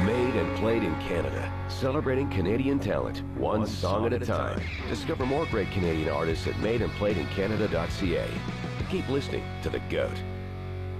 Made and played in Canada, celebrating Canadian talent, one song at a time. Discover more great Canadian artists at madeandplayedincanada.ca. Keep listening to The GOAT.